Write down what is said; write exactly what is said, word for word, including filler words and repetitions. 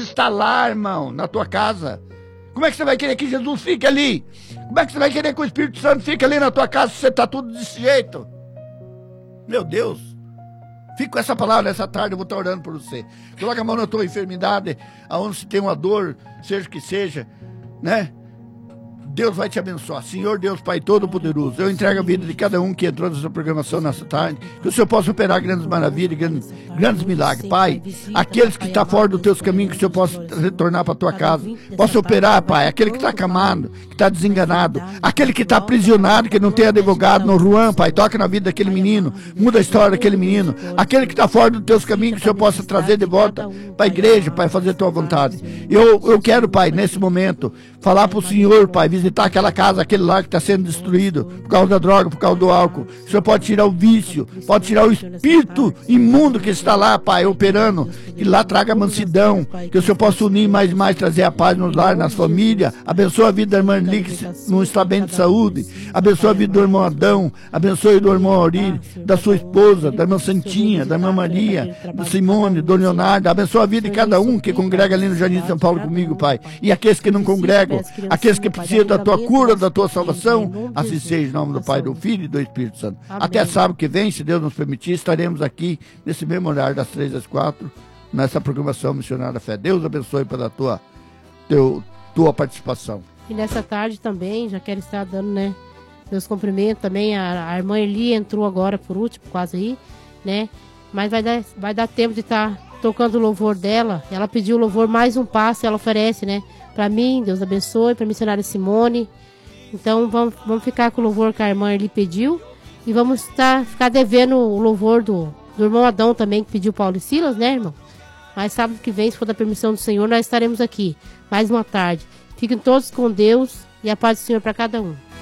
está lá, irmão, na tua casa. Como é que você vai querer que Jesus fique ali? Como é que você vai querer que o Espírito Santo fique ali na tua casa se você está tudo desse jeito? Meu Deus. Fica com essa palavra nessa tarde, eu vou estar orando por você. Coloca a mão na tua enfermidade, aonde se tem uma dor, seja o que seja, né? Deus vai te abençoar. Senhor Deus Pai Todo-Poderoso, eu entrego a vida de cada um que entrou nessa programação nessa tarde, que o Senhor possa operar grandes maravilhas, grandes, grandes milagres. Pai, aqueles que estão fora dos teus caminhos, que o Senhor possa retornar para a tua casa. Possa operar, Pai, aquele que está acamado, que está desenganado, aquele que está aprisionado, que não tem advogado no Ruan, Pai, toca na vida daquele menino, muda a história daquele menino. Aquele que está fora dos teus caminhos, que o Senhor possa trazer de volta para a igreja, Pai, fazer a tua vontade. Eu, eu quero, Pai, nesse momento, falar para o Senhor, Pai, visitar aquela casa, aquele lar que está sendo destruído por causa da droga, por causa do álcool. O Senhor pode tirar o vício, pode tirar o espírito imundo que está lá, Pai, operando, que lá traga mansidão, que o Senhor possa unir mais e mais, trazer a paz nos lar, nas famílias. Abençoa a vida da irmã Li, que não está bem de saúde. Abençoa a vida do irmão Adão, abençoe do irmão Auri, da sua esposa, da irmã Santinha, da irmã Maria, do Simone, do Leonardo. Abençoa a vida de cada um que congrega ali no Jardim de São Paulo comigo, Pai. E aqueles que não congregam, aqueles que precisam da tua cura, da tua salvação, assim seja, em nome do Pai, do Filho e do Espírito Santo. Até sábado que vem, se Deus nos permitir, estaremos aqui nesse mesmo horário, das três às quatro, nessa programação Missionária da Fé. Deus abençoe pela tua, teu, tua participação. E nessa tarde também, já quero estar dando, né, meus cumprimentos também. A, a irmã Eli entrou agora por último, quase aí, né, mas vai dar, vai dar tempo de estar tocando o louvor dela. Ela pediu o louvor mais um passo, ela oferece, né, para mim. Deus abençoe, para a missionária Simone. Então vamos, vamos ficar com o louvor que a irmã Eli pediu. E vamos estar, ficar devendo o louvor do, do irmão Adão também, que pediu Paulo e Silas, né, irmão? Mas sábado que vem, se for da permissão do Senhor, nós estaremos aqui. Mais uma tarde. Fiquem todos com Deus e a paz do Senhor para cada um.